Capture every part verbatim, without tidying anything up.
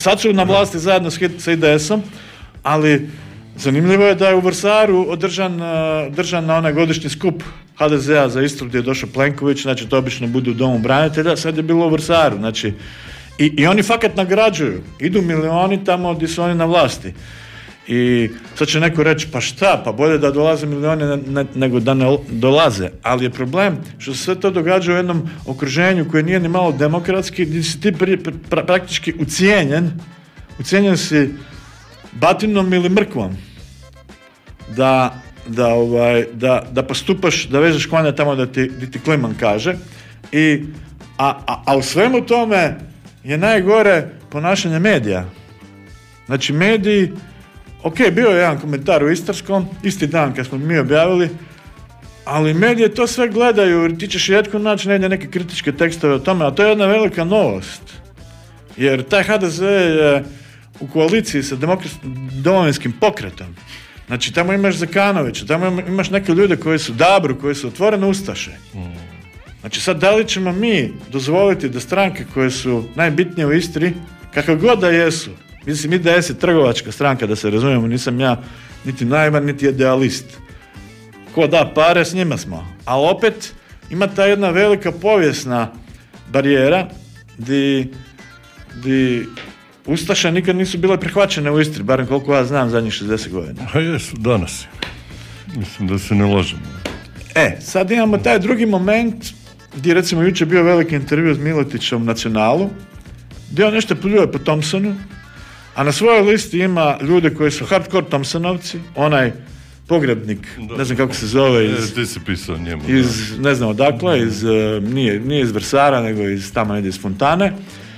sad su na vlasti zajedno sa I D S-om, ali zanimljivo je da je u Vrsaru održan, održan na onaj godišnji skup H D Z-a za Istru gdje je došao Plenković, znači to obično bude u Domu branitelja, sad je bilo u Vrsaru, znači i, i oni fakat nagrađuju, idu milioni tamo gdje su oni na vlasti. I sad će neko reći, pa šta, pa bolje da dolaze milioni ne, ne, nego da ne dolaze, ali je problem što se sve to događa u jednom okruženju koje nije ni malo demokratski, gdje si ti pri, pra, praktički ucijenjen, ucijenjen si batinom ili mrkvom da, da, ovaj, da, da postupaš, da vežeš konja tamo da ti, da ti kliman kaže. I, a, a, a u svemu tome je najgore ponašanje medija. Znači mediji, ok, bio je jedan komentar u Istarskom, isti dan kad smo mi objavili, ali medije to sve gledaju, jer ti ćeš rijetko naći negdje neke kritičke tekstove o tome, a to je jedna velika novost. Jer taj H D Z je u koaliciji sa Domovinskim pokretom. Znači, tamo imaš Zekanovića, tamo imaš neke ljude koji su dabru, koji su otvorene ustaše. Znači, sad da li ćemo mi dozvoliti da stranke koje su najbitnije u Istri, kakve god da jesu, mislim, I D S je trgovačka stranka, da se razumijemo, nisam ja niti naivan, niti idealist. Ko da pare, s njima smo. Ali opet, ima ta jedna velika povijesna barijera di, di ustaše nikad nisu bile prihvaćene u Istri, barem koliko ja znam zadnjih šezdeset godina. A jesu, danas. Mislim da se ne lažemo. E, sad imamo taj drugi moment gdje recimo jučer bio veliki intervju s Miletićem u Nacionalu, gdje on nešto pljuje po Thompsonu, a na svojoj listi ima ljude koji su hardcore Thompsonovci, onaj pogrebnik, da, ne znam kako se zove, iz, ti si pisao njemu, iz ne znam odakle, iz, nije, nije iz Vrsara, nego iz tamo negdje iz Fontane.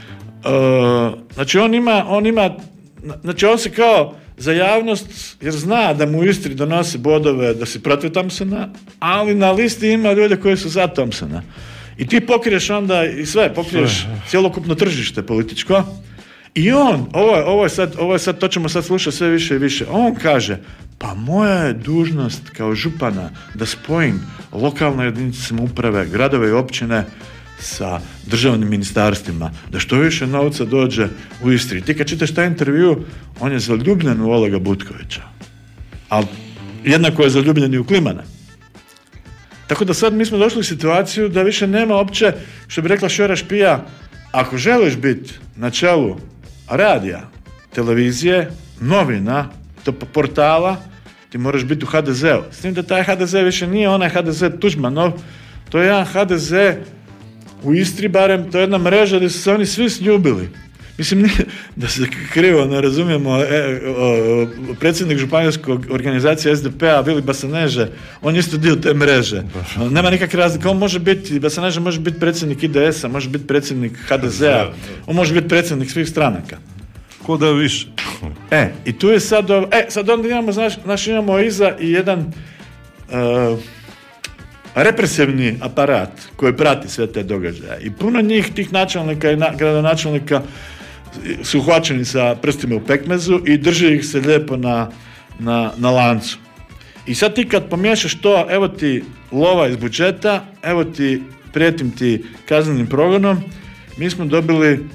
Uh, znači on ima, on ima, znači on se kao za javnost, jer zna da mu u Istri donosi bodove da si protiv Thompsona, ali na listi ima ljude koji su za Thompsona. I ti pokriješ onda i sve, pokriješ sve, cjelokupno tržište političko. I on, ovo je, ovo je sad, ovo je sad, to ćemo sad slušati sve više i više, on kaže, pa moja je dužnost kao župana da spojim lokalne jedinice samouprave, gradove i općine sa državnim ministarstvima, da što više novca dođe u Istri. Ti kad čitaš taj intervju, on je zaljubljen u Olega Butkovića. Ali jednako je zaljubljen i u Klimana. Tako da sad mi smo došli u situaciju da više nema opće, što bi rekla Šora Špija, ako želiš biti na čelu radija, televizije, novina, to portala, ti moraš biti u H D Z-u. S tim da taj H D Z više nije onaj H D Z Tuđmanov, to je jedan H D Z u Istri, barem to je jedna mreža gdje su se oni svi sljubili. Mislim, nije, da se krivo ne razumijemo, e, o, o, predsjednik županijske organizacije S D P-a, Vili Basaneže, on je isto dio te mreže. Nema nikakve razlike. On može biti, Basaneže može biti predsjednik I D S-a, može biti predsjednik H D Z-a, on može biti predsjednik svih stranaka. Ko da više. E, i tu je sad, e, sad onda imamo, znaš, znaš imamo iza i jedan uh, represivni aparat koji prati sve te događaje. I puno njih, tih načelnika i na, gradonačelnika su uhvaćeni sa prstima u pekmezu i drži ih se lijepo na, na, na lancu. I sad ti kad pomiješaš to, evo ti lova iz budžeta, evo ti prijetim ti kaznenim progonom, mi smo dobili uh,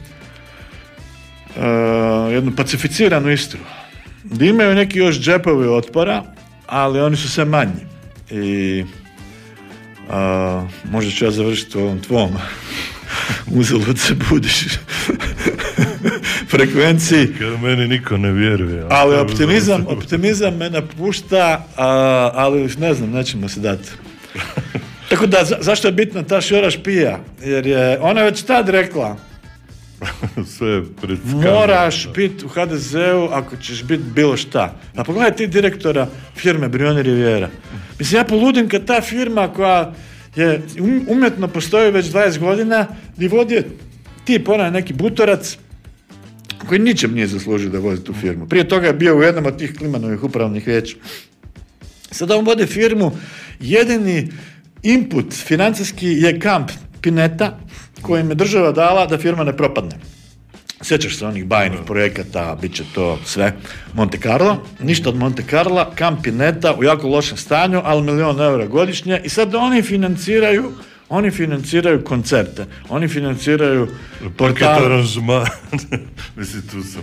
jednu pacificiranu Istru. Da imaju neki još džepovi otpora, ali oni su sve manji. I uh, možda ću ja završiti u ovom tvom uzalud se budiš frekvenciji. Kada meni niko ne vjeruje. Ali optimizam, optimizam me napušta, a, ali ne znam, nećemo se dati. Tako da, za, zašto je bitna ta Šora Špija? Jer je ona već tad rekla sve pred moraš biti u H D Z-u ako ćeš biti bilo šta. A pogledaj ti direktora firme Brioni Riviera. Mislim, ja poludim kad ta firma koja je umjetno postoji već dvadeset godina i vodi tip onaj neki butorac koji ničem nije zaslužio da vodi tu firmu. Prije toga je bio u jednom od tih Klimanovih upravnih vijeća. Sada on vodi firmu, jedini input financijski je kamp Pineta kojim je država dala da firma ne propadne. Sjećaš se onih bajnih projekata, bit će to sve Monte Carlo, ništa od Monte Carla, kamp Pineta u jako lošem stanju, ali milion eura godišnje i sad oni financiraju Oni financiraju koncerte, oni financiraju portale. aranžman. Mislim, tu sam